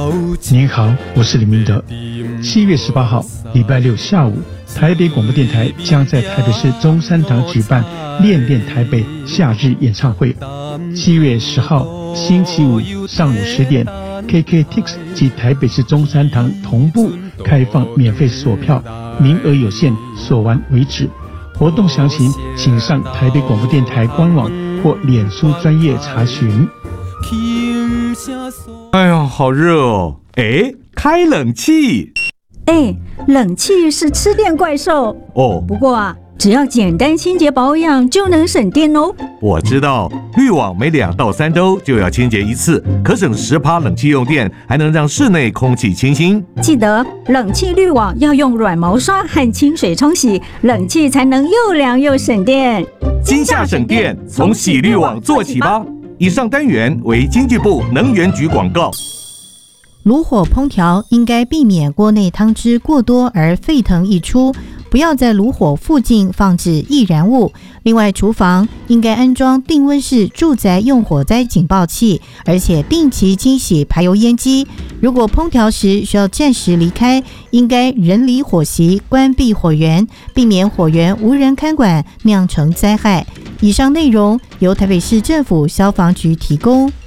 您好，我是李明德。7月18号，礼拜六下午，台北广播电台将在台北市中山堂举办《恋恋台北》夏日演唱会。7月10号，星期五上午10点 ，KKTIX 及台北市中山堂同步开放免费索票，名额有限，索完为止。活动详情请上台北广播电台官网或脸书专页查询。 哎呀，好热哦！哎，开冷气。 哎，冷气是吃电怪兽哦。 不过啊，只要简单清洁保养就能省电哦。 我知道，滤网每2到3周就要清洁一次，可省10%冷气用电，还能让室内空气清新。 记得冷气滤网要用软毛刷和清水冲洗，冷气才能又凉又省电。 今夏省电，从洗滤网做起吧。以上单元为经济部能源局广告。 炉火烹调应该避免锅内汤汁过多而沸腾溢出，不要在炉火附近放置易燃物。另外，厨房应该安装定温式住宅用火灾警报器，而且定期清洗排油烟机。如果烹调时需要暂时离开，应该人离火席，关闭火源，避免火源无人看管，酿成灾害。以上内容由台北市政府消防局提供。